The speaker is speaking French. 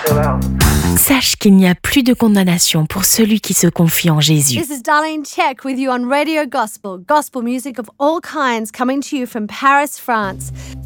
Sache qu'il n'y a plus de condamnation pour celui qui se confie en Jésus. This is Darlene Check with you on Radio Gospel. Gospel music of all kinds coming to you from Paris, France.